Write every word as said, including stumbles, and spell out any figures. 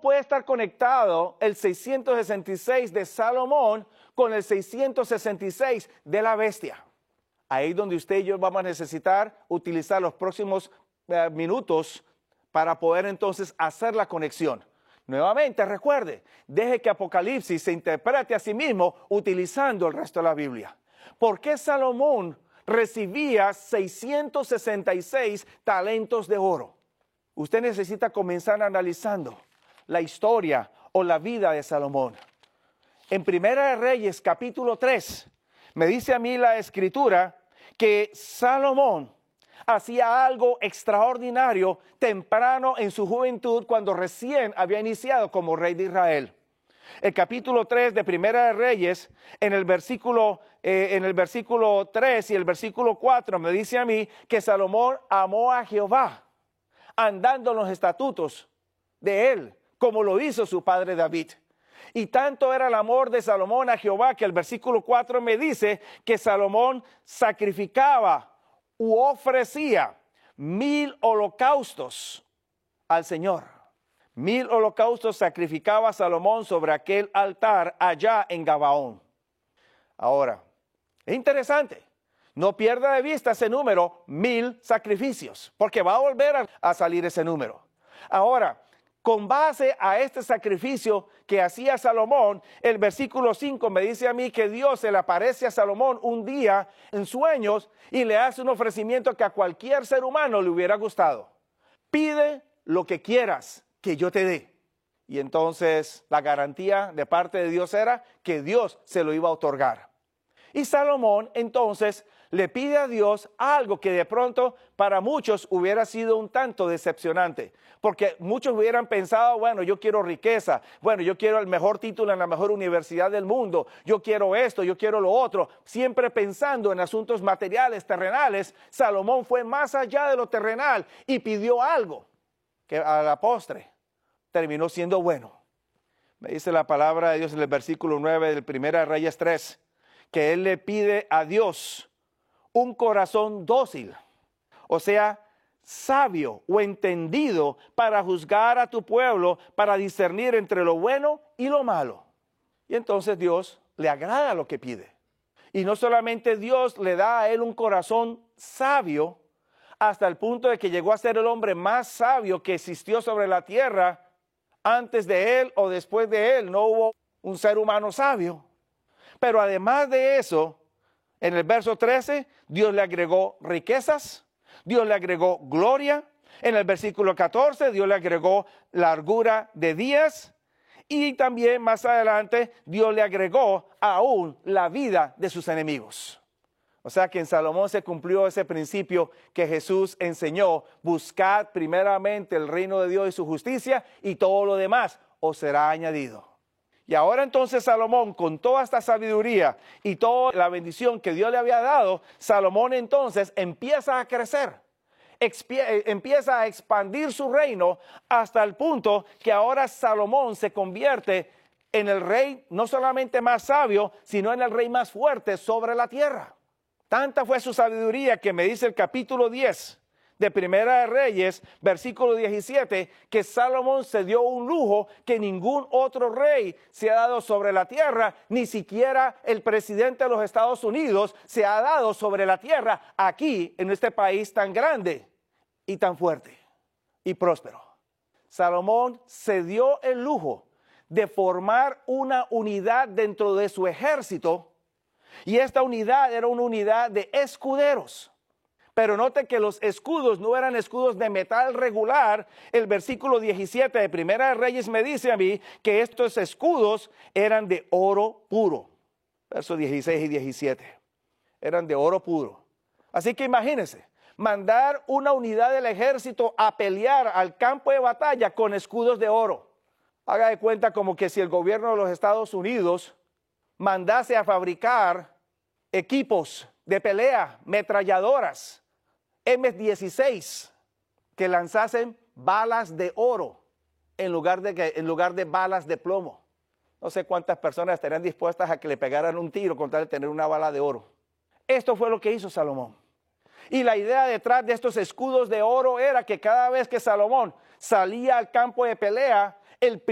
puede estar conectado el seiscientos sesenta y seis de Salomón con el seiscientos sesenta y seis de la bestia? Ahí es donde usted y yo vamos a necesitar utilizar los próximos eh, minutos para poder entonces hacer la conexión. Nuevamente, recuerde, deje que Apocalipsis se interprete a sí mismo utilizando el resto de la Biblia. ¿Por qué Salomón recibía seiscientos sesenta y seis talentos de oro? Usted necesita comenzar analizando la historia o la vida de Salomón. En Primera de Reyes, capítulo tres, me dice a mí la Escritura que Salomón hacía algo extraordinario temprano en su juventud cuando recién había iniciado como rey de Israel. El capítulo tres de Primera de Reyes, en el versículo, eh, en el versículo tres y el versículo cuatro, me dice a mí que Salomón amó a Jehová, andando en los estatutos de él, como lo hizo su padre David. Y tanto era el amor de Salomón a Jehová que el versículo cuatro me dice que Salomón sacrificaba u ofrecía mil holocaustos al Señor. Mil holocaustos sacrificaba Salomón sobre aquel altar allá en Gabaón. Ahora, es interesante, no pierda de vista ese número, mil sacrificios, porque va a volver a, a salir ese número. Ahora, con base a este sacrificio que hacía Salomón, el versículo cinco me dice a mí que Dios se le aparece a Salomón un día en sueños y le hace un ofrecimiento que a cualquier ser humano le hubiera gustado. Pide lo que quieras que yo te dé. Y entonces la garantía de parte de Dios era que Dios se lo iba a otorgar. Y Salomón entonces le pide a Dios algo que de pronto para muchos hubiera sido un tanto decepcionante, porque muchos hubieran pensado, bueno, yo quiero riqueza, bueno, yo quiero el mejor título en la mejor universidad del mundo, yo quiero esto, yo quiero lo otro, siempre pensando en asuntos materiales, terrenales. Salomón fue más allá de lo terrenal y pidió algo que a la postre terminó siendo bueno. Me dice la palabra de Dios en el versículo nueve del Primera de Reyes tres, que él le pide a Dios un corazón dócil, o sea, sabio o entendido para juzgar a tu pueblo, para discernir entre lo bueno y lo malo. Y entonces Dios le agrada lo que pide. Y no solamente Dios le da a él un corazón sabio, hasta el punto de que llegó a ser el hombre más sabio que existió sobre la tierra. Antes de él o después de él no hubo un ser humano sabio. Pero además de eso, en el verso trece, Dios le agregó riquezas, Dios le agregó gloria. En el versículo catorce, Dios le agregó largura de días. Y también más adelante, Dios le agregó aún la vida de sus enemigos. O sea que en Salomón se cumplió ese principio que Jesús enseñó: buscad primeramente el reino de Dios y su justicia, y todo lo demás os será añadido. Y ahora entonces Salomón, con toda esta sabiduría y toda la bendición que Dios le había dado, Salomón entonces empieza a crecer, expie- empieza a expandir su reino hasta el punto que ahora Salomón se convierte en el rey no solamente más sabio, sino en el rey más fuerte sobre la tierra. Tanta fue su sabiduría que me dice el capítulo diez de Primera de Reyes, versículo diecisiete, que Salomón se dio un lujo que ningún otro rey se ha dado sobre la tierra, ni siquiera el presidente de los Estados Unidos se ha dado sobre la tierra aquí en este país tan grande y tan fuerte y próspero. Salomón se dio el lujo de formar una unidad dentro de su ejército, y esta unidad era una unidad de escuderos. Pero note que los escudos no eran escudos de metal regular. El versículo diecisiete de Primera de Reyes me dice a mí que estos escudos eran de oro puro. Versos dieciséis y diecisiete. Eran de oro puro. Así que imagínense, mandar una unidad del ejército a pelear al campo de batalla con escudos de oro. Haga de cuenta como que si el gobierno de los Estados Unidos mandase a fabricar equipos de pelea, metralladoras eme dieciséis, que lanzasen balas de oro en lugar de, que, en lugar de balas de plomo. No sé cuántas personas estarían dispuestas a que le pegaran un tiro con tal de tener una bala de oro. Esto fue lo que hizo Salomón. Y la idea detrás de estos escudos de oro era que cada vez que Salomón salía al campo de pelea, el